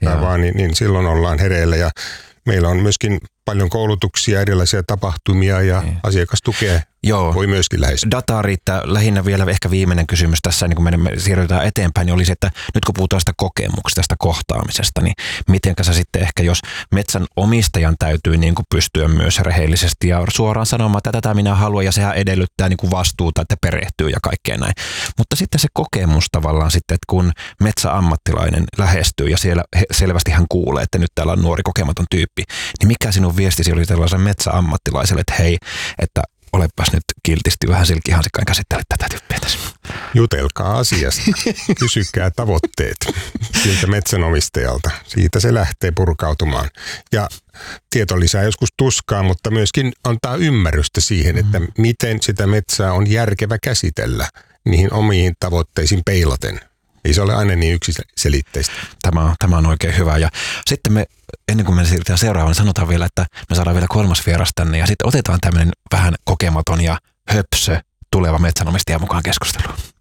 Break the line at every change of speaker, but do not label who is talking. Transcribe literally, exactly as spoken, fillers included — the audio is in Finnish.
Jaa. vaan, niin, niin silloin ollaan hereillä ja meillä on myöskin paljon koulutuksia, erilaisia tapahtumia ja niin. asiakastukea Joo. voi myöskin lähestyä.
Dataa riittää. Lähinnä vielä ehkä viimeinen kysymys tässä, niin kun me siirrytään eteenpäin, niin oli se, että nyt kun puhutaan sitä kokemuksesta, tästä kohtaamisesta, niin mitenkä sä sitten ehkä, jos metsän omistajan täytyy niin kuin pystyä myös rehellisesti ja suoraan sanomaan, että tätä minä haluan ja sehän edellyttää niin kuin vastuuta, että perehtyy ja kaikkea näin. Mutta sitten se kokemus tavallaan sitten, että kun metsäammattilainen lähestyy ja siellä selvästi hän kuulee, että nyt täällä on nuori kokematon tyyppi, niin mikä sinun viestisi oli tällaisen metsäammattilaiselle, että hei, että olepas nyt kiltisti vähän silkkihansikkain käsittele tätä tyyppiä tässä.
Jutelkaa asiasta, kysykää tavoitteet siltä metsänomistajalta. Siitä se lähtee purkautumaan. Ja tieto lisää joskus tuskaa, mutta myöskin antaa ymmärrystä siihen, että miten sitä metsää on järkevä käsitellä niihin omiin tavoitteisiin peilaten. Ei se ole aina niin yksiselitteistä.
Tämä, tämä on oikein hyvä. Ja sitten me, ennen kuin me siirrytään seuraavaan, niin sanotaan vielä, että me saadaan vielä kolmas vieras tänne. Ja sitten otetaan tämmöinen vähän kokematon ja höpsö tuleva metsänomistaja mukaan keskusteluun.